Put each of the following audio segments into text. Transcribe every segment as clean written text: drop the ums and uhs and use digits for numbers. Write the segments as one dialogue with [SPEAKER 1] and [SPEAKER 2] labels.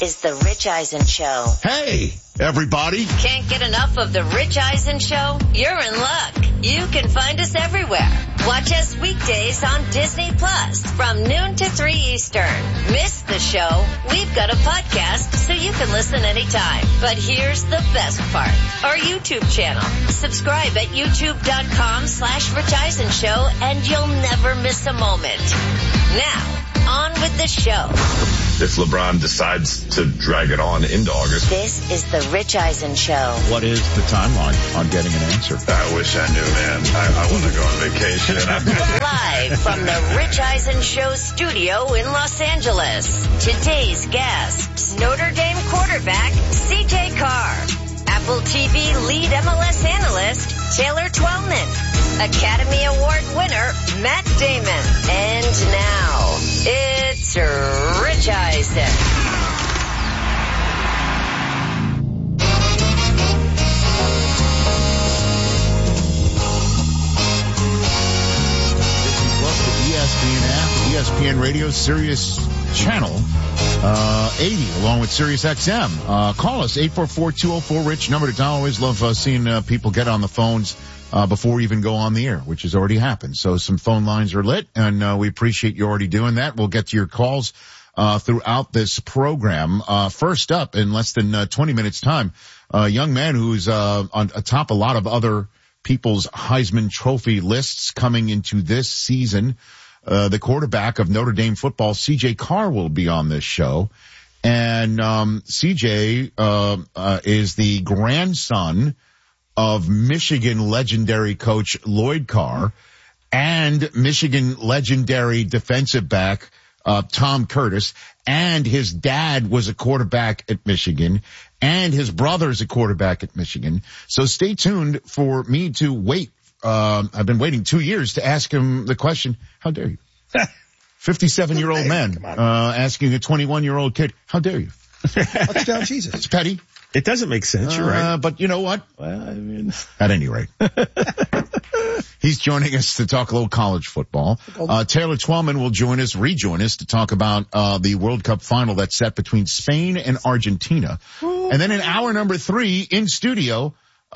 [SPEAKER 1] is the Rich Eisen Show.
[SPEAKER 2] Hey, everybody.
[SPEAKER 1] Can't get enough of the Rich Eisen Show? You're in luck. You can find us everywhere. Watch us weekdays on Disney Plus from noon to 3 Eastern. Miss the show? We've got a podcast so you can listen anytime. But here's the best part. Our YouTube channel. Subscribe at youtube.com/Rich Eisen Show and you'll never miss a moment. Now, on with the show.
[SPEAKER 3] If LeBron decides to drag it on into August.
[SPEAKER 1] This is the Rich Eisen Show.
[SPEAKER 2] What is the timeline on getting an answer?
[SPEAKER 3] I wish I knew, man. I want to go on vacation.
[SPEAKER 1] Live from the Rich Eisen Show studio in Los Angeles. Today's guests, Notre Dame quarterback C.J. Carr. Apple TV lead MLS analyst Taylor Twellman. Academy Award winner Matt Damon. And now, it's Rich Eisen.
[SPEAKER 2] ESPN app, ESPN Radio, Sirius Channel 80, along with Sirius XM. Call us, 844-204-RICH, number to dial. Always love seeing people get on the phones before we even go on the air, which has already happened. So some phone lines are lit, and we appreciate you already doing that. We'll get to your calls throughout this program. First up, in less than 20 minutes' time, a young man who's on atop a lot of other people's Heisman Trophy lists coming into this season. The quarterback of Notre Dame football, C.J. Carr, will be on this show. And C.J. is the grandson of Michigan legendary coach Lloyd Carr and Michigan legendary defensive back Tom Curtis. And his dad was a quarterback at Michigan, and his brother's a quarterback at Michigan. So stay tuned for me to wait. I've been waiting 2 years to ask him the question, how dare you? 57-year-old man asking a 21-year-old kid, how dare you?
[SPEAKER 4] Touchdown, Jesus.
[SPEAKER 2] It's petty.
[SPEAKER 4] It doesn't make sense, you're right.
[SPEAKER 2] But you know what?
[SPEAKER 4] Well, I mean,
[SPEAKER 2] at any rate. He's joining us to talk a little college football. Taylor Twellman will rejoin us to talk about the World Cup final that's set between Spain and Argentina. And then in hour number 3 in studio,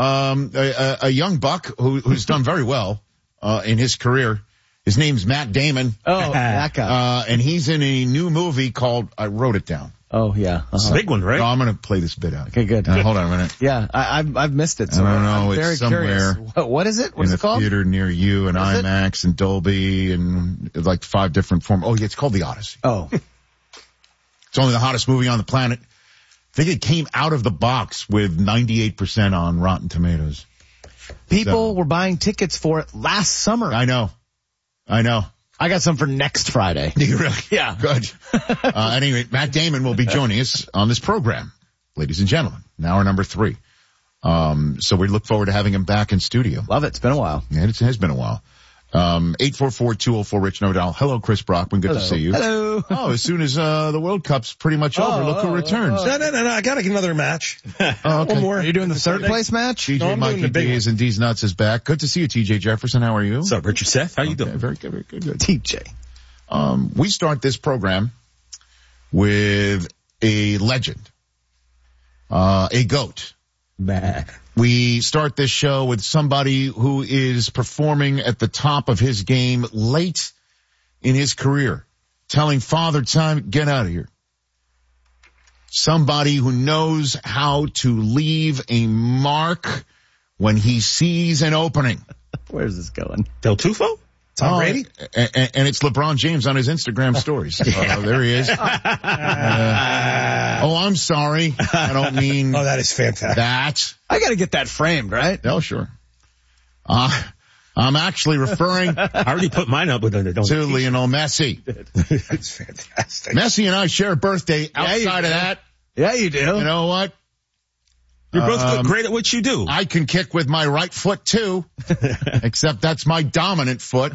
[SPEAKER 2] a young buck who's done very well in his career. His name's Matt Damon.
[SPEAKER 5] Oh, that guy.
[SPEAKER 2] And he's in a new movie called, I wrote it down.
[SPEAKER 5] Oh, yeah.
[SPEAKER 4] It's a big one, right?
[SPEAKER 2] No, I'm going to play this bit out.
[SPEAKER 5] Okay, good.
[SPEAKER 2] Hold on a minute.
[SPEAKER 5] Yeah, I've missed it. So
[SPEAKER 2] I don't know.
[SPEAKER 5] I'm
[SPEAKER 2] It's
[SPEAKER 5] very
[SPEAKER 2] somewhere
[SPEAKER 5] curious. What is it? What's it called?
[SPEAKER 2] In a theater near you, and IMAX and Dolby and like 5 different forms. Oh, yeah, it's called The Odyssey.
[SPEAKER 5] Oh.
[SPEAKER 2] It's only the hottest movie on the planet. I think it came out of the box with 98% on Rotten Tomatoes.
[SPEAKER 5] People were buying tickets for it last summer.
[SPEAKER 2] I know.
[SPEAKER 5] I got some for next Friday.
[SPEAKER 2] Do you really?
[SPEAKER 5] Yeah.
[SPEAKER 2] Good. Anyway, Matt Damon will be joining us on this program, ladies and gentlemen, in hour number 3. So we look forward to having him back in studio.
[SPEAKER 5] Love it. It's been a while.
[SPEAKER 2] Yeah, it has been a while. 844-204-RICH, no doubt. Hello, Chris Brockman. Good to see you.
[SPEAKER 5] Hello.
[SPEAKER 2] Oh, as soon as the World Cup's pretty much over, look who returns.
[SPEAKER 4] No. I got another match.
[SPEAKER 2] Okay.
[SPEAKER 4] One more.
[SPEAKER 5] Are you doing the third place match?
[SPEAKER 2] TJ
[SPEAKER 4] No, I'm doing
[SPEAKER 2] Mikey
[SPEAKER 4] the big
[SPEAKER 2] D's and D's Nuts is back. Good to see you, TJ Jefferson. How are you?
[SPEAKER 4] What's up, Richard Seth? How you doing?
[SPEAKER 2] Very good, very good.
[SPEAKER 5] TJ.
[SPEAKER 2] We start this program with a legend, a GOAT.
[SPEAKER 4] Bah.
[SPEAKER 2] We start this show with somebody who is performing at the top of his game late in his career, telling Father Time, get out of here. Somebody who knows how to leave a mark when he sees an opening.
[SPEAKER 5] Where's this going?
[SPEAKER 4] Del Tufo? Tom Brady?
[SPEAKER 2] And it's LeBron James on his Instagram stories. There he is. I'm sorry. I don't mean
[SPEAKER 4] that is fantastic.
[SPEAKER 2] that.
[SPEAKER 5] I gotta get that framed, right?
[SPEAKER 2] Oh, sure. I'm actually referring
[SPEAKER 4] I already put mine up with it.
[SPEAKER 2] to Lionel Messi.
[SPEAKER 4] That's fantastic.
[SPEAKER 2] Messi and I share a birthday. Outside of that,
[SPEAKER 5] Yeah, you do.
[SPEAKER 2] you know what?
[SPEAKER 4] You're both great at what you do.
[SPEAKER 2] I can kick with my right foot too, except that's my dominant foot.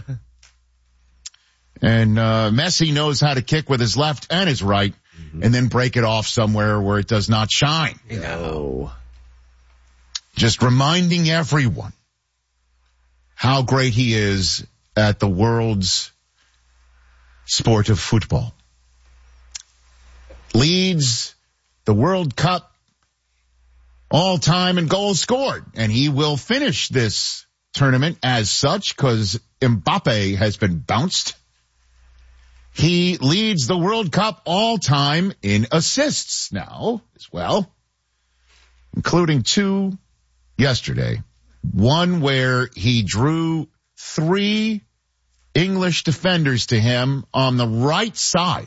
[SPEAKER 2] And Messi knows how to kick with his left and his right, and then break it off somewhere where it does not shine.
[SPEAKER 5] No.
[SPEAKER 2] Just reminding everyone how great he is at the world's sport of football. Leads the World Cup all-time in goals scored. And he will finish this tournament as such because Mbappe has been bounced. He leads the World Cup all-time in assists now as well, including 2 yesterday. One where he drew 3 English defenders to him on the right side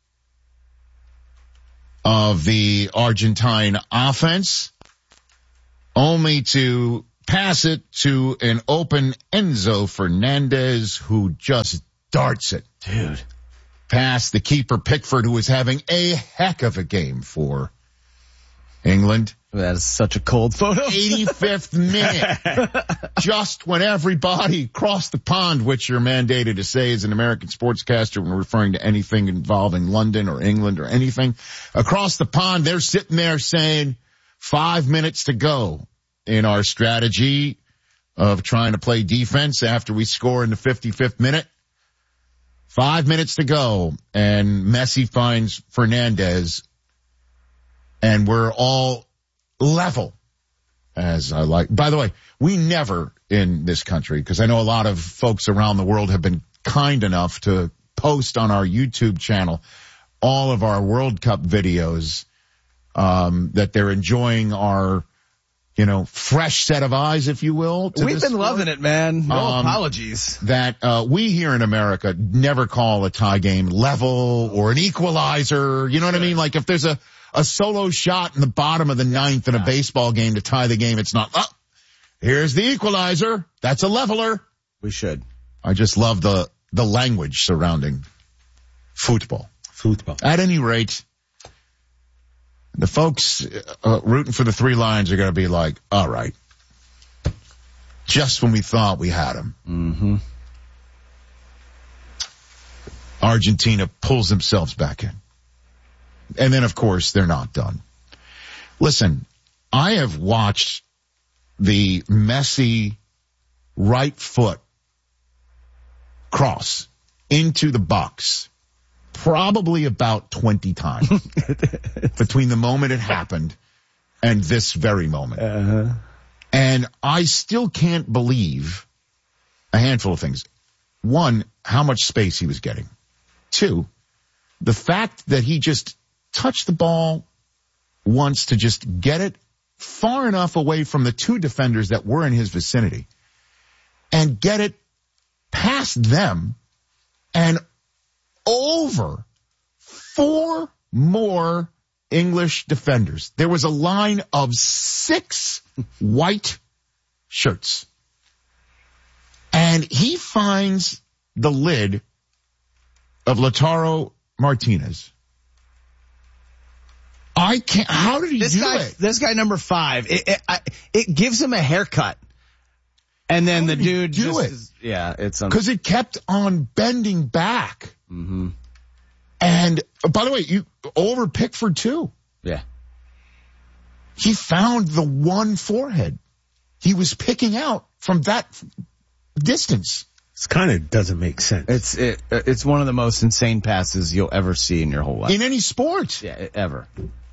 [SPEAKER 2] of the Argentine offense, only to pass it to an open Enzo Fernandez, who just darts it.
[SPEAKER 5] Dude.
[SPEAKER 2] Past the keeper Pickford, who was having a heck of a game for England.
[SPEAKER 5] That is such a cold photo.
[SPEAKER 2] 85th minute. Just when everybody crossed the pond, which you're mandated to say as an American sportscaster when referring to anything involving London or England or anything. Across the pond, they're sitting there saying 5 minutes to go in our strategy of trying to play defense after we score in the 55th minute. 5 minutes to go, and Messi finds Fernandez, and we're all level, as I like. By the way, we never in this country, because I know a lot of folks around the world have been kind enough to post on our YouTube channel all of our World Cup videos, that they're enjoying our, fresh set of eyes, if you will.
[SPEAKER 5] We've been loving it, man. No apologies.
[SPEAKER 2] That we here in America never call a tie game level or an equalizer. You know what I mean? Like if there's a solo shot in the bottom of the ninth in a baseball game to tie the game, it's not, here's the equalizer. That's a leveler.
[SPEAKER 5] We should.
[SPEAKER 2] I just love the language surrounding football. At any rate, the folks rooting for the 3 Lions are going to be like, all right, just when we thought we had them.
[SPEAKER 5] Mm-hmm.
[SPEAKER 2] Argentina pulls themselves back in. And then, of course, they're not done. Listen, I have watched the Messi right foot cross into the box probably about 20 times between the moment it happened and this very moment.
[SPEAKER 5] Uh-huh.
[SPEAKER 2] And I still can't believe a handful of things. 1, how much space he was getting. 2, the fact that he just touched the ball once to just get it far enough away from the 2 defenders that were in his vicinity and get it past them and over 4 more English defenders. There was a line of 6 white shirts. And he finds the lid of Lautaro Martinez. I can't, how did he do it?
[SPEAKER 5] This guy number 5, it gives him a haircut. And then the dude
[SPEAKER 2] do it?
[SPEAKER 5] It's
[SPEAKER 2] because it kept on bending back.
[SPEAKER 5] Mm-hmm.
[SPEAKER 2] And by the way, over Pickford too.
[SPEAKER 5] Yeah.
[SPEAKER 2] He found the one forehead he was picking out from that distance.
[SPEAKER 4] This kind of doesn't make sense.
[SPEAKER 5] It's one of the most insane passes you'll ever see in your whole life.
[SPEAKER 2] In any sport.
[SPEAKER 5] Yeah, ever.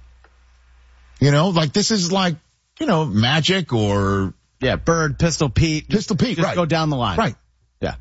[SPEAKER 2] Like this is like, Magic or...
[SPEAKER 5] Yeah, Bird, Pistol Pete.
[SPEAKER 2] Pistol Pete,
[SPEAKER 5] just
[SPEAKER 2] right.
[SPEAKER 5] Go down the line.
[SPEAKER 2] Right.
[SPEAKER 5] Yeah.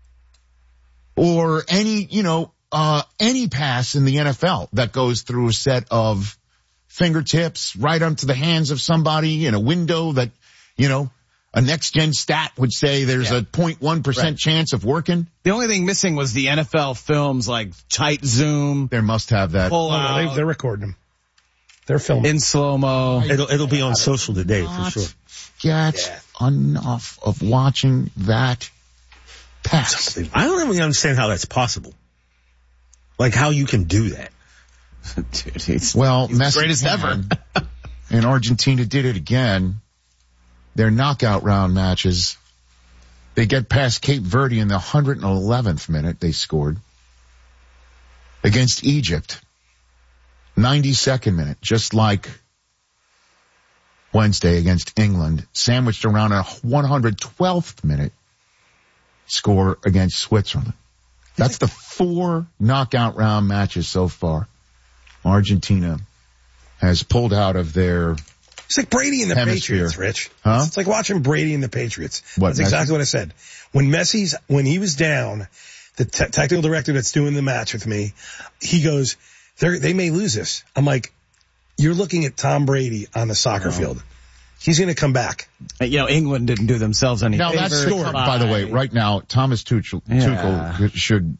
[SPEAKER 2] Or any, any pass in the NFL that goes through a set of fingertips right onto the hands of somebody in a window that, a next-gen stat would say there's a 0.1% chance of working.
[SPEAKER 5] The only thing missing was the NFL films, like tight zoom.
[SPEAKER 2] There must have that.
[SPEAKER 5] Pull out.
[SPEAKER 4] They're recording them. They're filming.
[SPEAKER 5] In slow-mo.
[SPEAKER 4] It'll be on social today for sure.
[SPEAKER 2] Get enough of watching that pass.
[SPEAKER 4] I don't really understand how that's possible. Like how you can do that.
[SPEAKER 5] Dude, he's
[SPEAKER 2] Messi
[SPEAKER 5] greatest ever.
[SPEAKER 2] And Argentina did it again. Their knockout round matches, they get past Cape Verde in the 111th minute. They scored against Egypt. 92nd minute, just like Wednesday against England, sandwiched around a 112th minute score against Switzerland. That's the 4 knockout round matches so far. Argentina has pulled out of their
[SPEAKER 6] It's like Brady and the
[SPEAKER 2] hemisphere.
[SPEAKER 6] Patriots, Rich.
[SPEAKER 2] Huh?
[SPEAKER 6] It's like watching Brady and the Patriots.
[SPEAKER 2] What,
[SPEAKER 6] That's
[SPEAKER 2] Messi?
[SPEAKER 6] exactly what I said. When he was down, the technical director that's doing the match with me, he goes, they may lose this. I'm like, you're looking at Tom Brady on the soccer field. He's going to come back.
[SPEAKER 5] England didn't do themselves any
[SPEAKER 2] Now
[SPEAKER 5] favors.
[SPEAKER 2] that's story, by the way, right now, Thomas Tuchel should,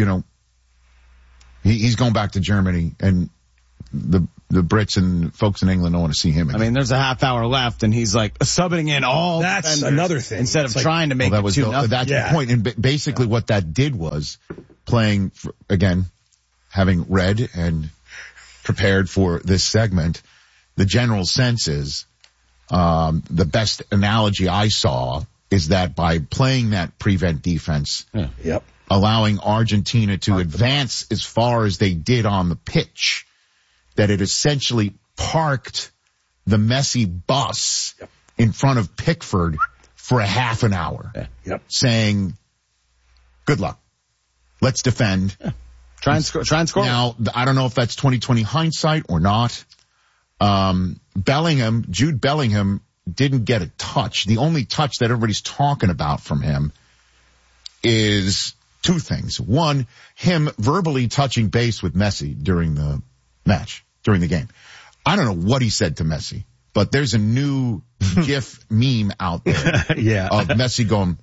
[SPEAKER 2] he's going back to Germany, and the Brits and folks in England don't want to see him again.
[SPEAKER 5] I mean, there's a half hour left, and he's like subbing in all.
[SPEAKER 6] That's
[SPEAKER 5] defenders
[SPEAKER 6] another thing.
[SPEAKER 5] Instead of trying to make it 2-0.
[SPEAKER 2] That's the point. And basically what that did was playing, again, having read and prepared for this segment, the general sense is, the best analogy I saw is that by playing that prevent defense, allowing Argentina to advance as far as they did on the pitch, that it essentially parked the Messi bus in front of Pickford for a half an hour, saying, good luck. Let's defend.
[SPEAKER 5] Try and score.
[SPEAKER 2] Now, I don't know if that's 2020 hindsight or not. Jude Bellingham didn't get a touch. The only touch that everybody's talking about from him is two things. One, him verbally touching base with Messi during the match, during the game. I don't know what he said to Messi, but there's a new GIF meme out there of Messi going,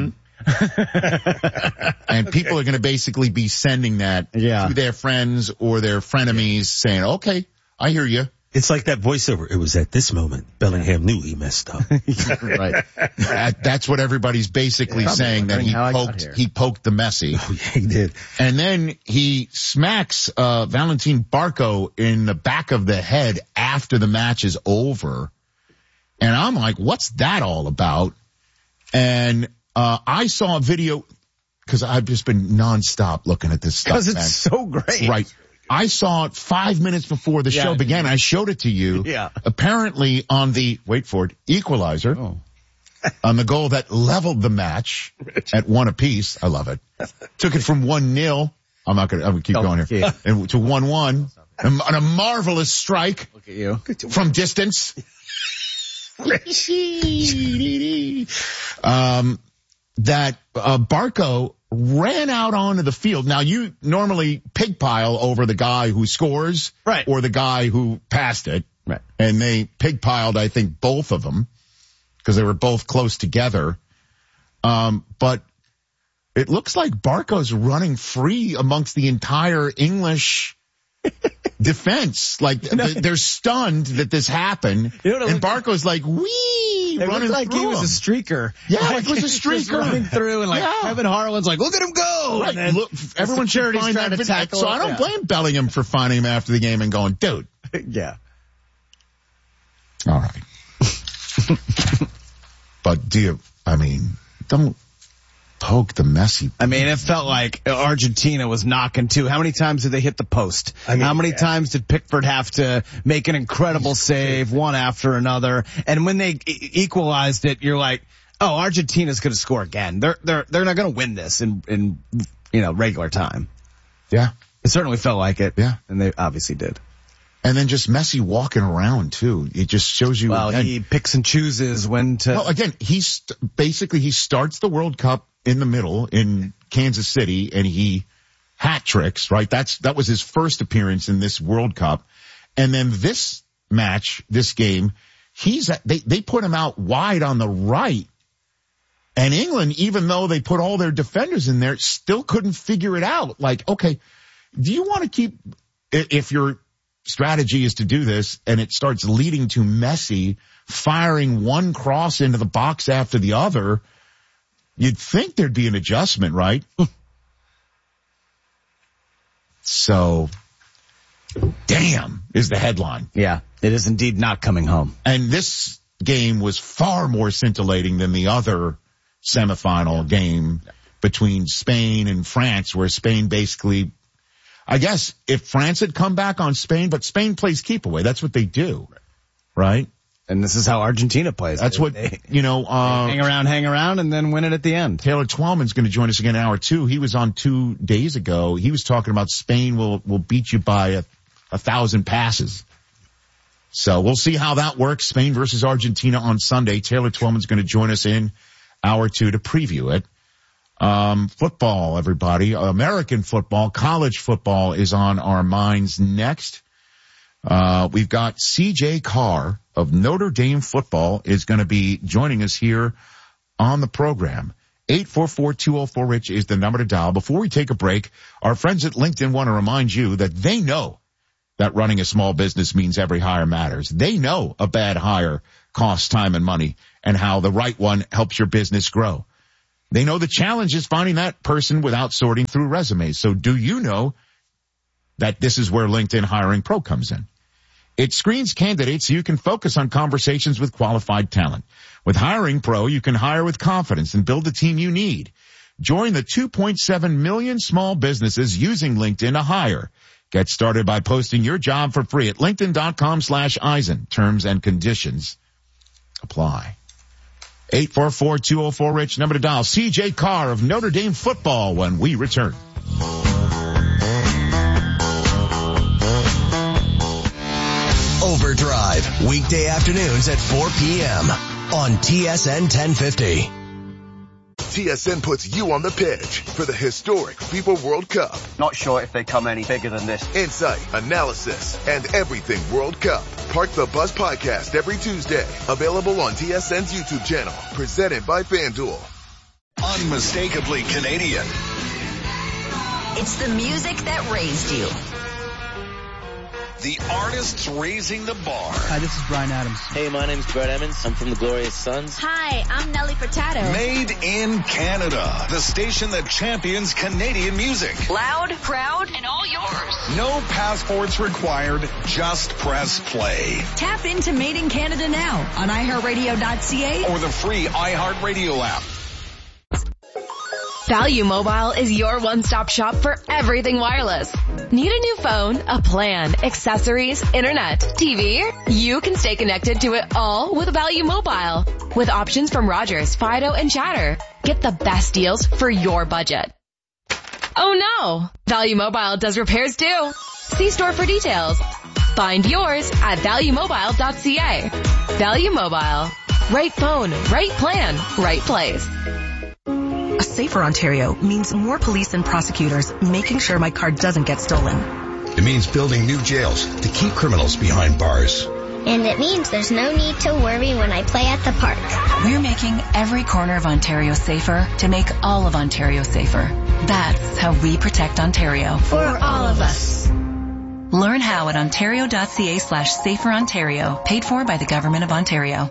[SPEAKER 2] and people are going to basically be sending that to their friends or their frenemies saying, okay, I hear you.
[SPEAKER 4] It's like that voiceover. It was at this moment Bellingham knew he messed up.
[SPEAKER 2] Right. That's what everybody's basically saying, that he poked the Messi.
[SPEAKER 4] Oh, yeah, he did.
[SPEAKER 2] And then he smacks Valentin Barco in the back of the head after the match is over. And I'm like, what's that all about? And I saw a video, because I've just been nonstop looking at this stuff.
[SPEAKER 5] Because it's so great.
[SPEAKER 2] Right. I saw it 5 minutes before the show began. I showed it to you. Yeah. Apparently on the, wait for it, equalizer. Oh. On the goal that leveled the match at 1 apiece. I love it. Took it from 1-0. I'm gonna keep going here. And to 1-1. And a marvelous strike.
[SPEAKER 5] Look at you.
[SPEAKER 2] From distance. That Barco ran out onto the field. Now, you normally pigpile over the guy who scores, right, or the guy who passed it, right? And they pigpiled, I think, both of them because they were both close together. But it looks like Barco's running free amongst the entire English defense. Like, they're stunned that this happened. And Barco's like, wee, running
[SPEAKER 5] like
[SPEAKER 2] through
[SPEAKER 5] he was a streaker.
[SPEAKER 2] Yeah, like he was a streaker.
[SPEAKER 5] Running through, and Kevin Harlan's like, look at him go.
[SPEAKER 2] Right.
[SPEAKER 5] And then
[SPEAKER 2] look, everyone should find that video. So I don't blame Bellingham for finding him after the game and going, dude.
[SPEAKER 5] Yeah.
[SPEAKER 2] All right. But don't poke the Messi.
[SPEAKER 5] I mean, it felt like Argentina was knocking too. How many times did they hit the post? How many times did Pickford have to make an incredible save, one after another? And when they equalized it, you're like, oh, Argentina's going to score again. They're not going to win this in regular time.
[SPEAKER 2] Yeah.
[SPEAKER 5] It certainly felt like it.
[SPEAKER 2] Yeah.
[SPEAKER 5] And they obviously did.
[SPEAKER 2] And then just Messi walking around too. It just shows you.
[SPEAKER 5] Well, he picks and chooses when to.
[SPEAKER 2] Well, again, he starts the World Cup in the middle in Kansas City, and he hat tricks, right? That was his first appearance in this World Cup. And then this game, they put him out wide on the right. And England, even though they put all their defenders in there, still couldn't figure it out. Like, okay, do you want to keep, if your strategy is to do this and it starts leading to Messi firing one cross into the box after the other, you'd think there'd be an adjustment, right? So, damn is the headline.
[SPEAKER 5] Yeah, it is indeed not coming home.
[SPEAKER 2] And this game was far more scintillating than the other semifinal game between Spain and France, where Spain basically, I guess if France had come back on Spain, but Spain plays keep away. That's what they do, right?
[SPEAKER 5] And this is how Argentina plays.
[SPEAKER 2] That's what, hang
[SPEAKER 5] around, and then win it at the end.
[SPEAKER 2] Taylor Twellman's going to join us again in hour 2. He was on 2 days ago. He was talking about Spain will beat you by 1,000 passes. So we'll see how that works. Spain versus Argentina on Sunday. Taylor Twellman's going to join us in hour 2 to preview it. Football, everybody. American football, college football is on our minds next. We've got C.J. Carr of Notre Dame football is going to be joining us here on the program. 844-204-RICH is the number to dial. Before we take a break, our friends at LinkedIn want to remind you that they know that running a small business means every hire matters. They know a bad hire costs time and money and how the right one helps your business grow. They know the challenge is finding that person without sorting through resumes. So do you know that this is where LinkedIn Hiring Pro comes in? It screens candidates so you can focus on conversations with qualified talent. With Hiring Pro, you can hire with confidence and build the team you need. Join the 2.7 million small businesses using LinkedIn to hire. Get started by posting your job for free at linkedin.com/Eisen. Terms and conditions apply. 844-204-RICH, number to dial. C.J. Carr of Notre Dame football when we return.
[SPEAKER 7] Overdrive, weekday afternoons at 4 p.m. on TSN 1050.
[SPEAKER 8] TSN puts you on the pitch for the historic FIFA World Cup.
[SPEAKER 9] Not sure if they come any bigger than this.
[SPEAKER 8] Insight, analysis, and everything World Cup. Park the Bus podcast every Tuesday. Available on TSN's YouTube channel. Presented by FanDuel.
[SPEAKER 10] Unmistakably Canadian.
[SPEAKER 1] It's the music that raised you.
[SPEAKER 10] The artists raising the bar.
[SPEAKER 11] Hi, this is Bryan Adams.
[SPEAKER 12] Hey, my name's Brett Emmons. I'm from the Glorious Sons.
[SPEAKER 13] Hi, I'm Nelly Furtado.
[SPEAKER 10] Made in Canada. The station that champions Canadian music.
[SPEAKER 1] Loud, proud, and all yours.
[SPEAKER 10] No passports required. Just press play.
[SPEAKER 13] Tap into Made in Canada now on iHeartRadio.ca
[SPEAKER 10] or the free iHeartRadio app.
[SPEAKER 14] Value Mobile is your one-stop shop for everything wireless. Need a new phone, a plan, accessories, internet, TV? You can stay connected to it all with Value Mobile. With options from Rogers, Fido, and Chatter. Get the best deals for your budget. Oh no! Value Mobile does repairs too. See store for details. Find yours at valuemobile.ca. Value Mobile. Right phone, right plan, right place.
[SPEAKER 15] A safer Ontario means more police and prosecutors making sure my car doesn't get stolen.
[SPEAKER 16] It means building new jails to keep criminals behind bars.
[SPEAKER 17] And it means there's no need to worry when I play at the park.
[SPEAKER 15] We're making every corner of Ontario safer to make all of Ontario safer. That's how we protect Ontario.
[SPEAKER 17] For all of us.
[SPEAKER 15] Learn how at ontario.ca/saferontario. Paid for by the Government of Ontario.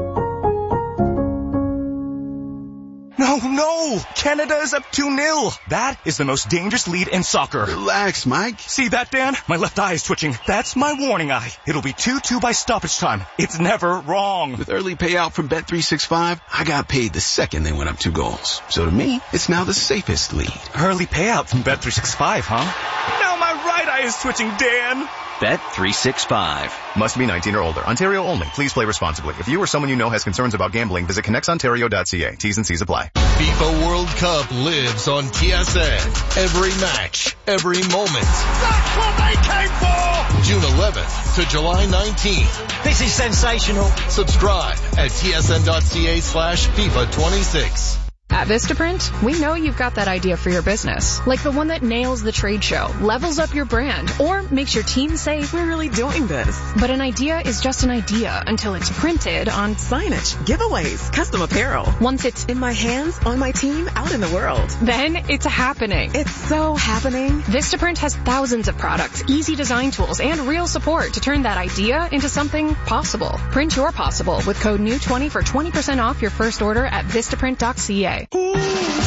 [SPEAKER 18] No! Canada is up 2-0. That is the most dangerous lead in soccer.
[SPEAKER 16] Relax, Mike.
[SPEAKER 18] See that, Dan? My left eye is twitching. That's my warning eye. It'll be 2-2 by stoppage time. It's never wrong.
[SPEAKER 16] With early payout from Bet365, I got paid the second they went up 2 goals. So to me, it's now the safest lead.
[SPEAKER 18] Early payout from Bet365, huh? Now my right eye is twitching, Dan.
[SPEAKER 19] Bet365. Must be 19 or older. Ontario only. Please play responsibly. If you or someone you know has concerns about gambling, visit connectsontario.ca. T's and C's apply.
[SPEAKER 10] FIFA World Cup lives on TSN. Every match, every moment.
[SPEAKER 18] That's what they came for!
[SPEAKER 10] June 11th to July 19th.
[SPEAKER 11] This is sensational.
[SPEAKER 10] Subscribe at tsn.ca/FIFA26.
[SPEAKER 20] At Vistaprint, we know you've got that idea for your business, like the one that nails the trade show, levels up your brand, or makes your team say, we're really doing this. But an idea is just an idea until it's printed on
[SPEAKER 21] signage, giveaways, custom apparel.
[SPEAKER 20] Once it's
[SPEAKER 21] in my hands, on my team, out in the world.
[SPEAKER 20] Then it's happening.
[SPEAKER 21] It's so happening.
[SPEAKER 20] Vistaprint has thousands of products, easy design tools, and real support to turn that idea into something possible. Print your possible with code NEW20 for 20% off your first order at Vistaprint.ca.